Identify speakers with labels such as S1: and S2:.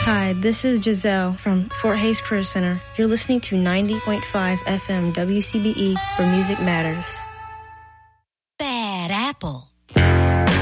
S1: Hi, this is Giselle from Fort Hays Career Center. You're listening to 90.5 FM WCBE, where music matters.
S2: Bad apple.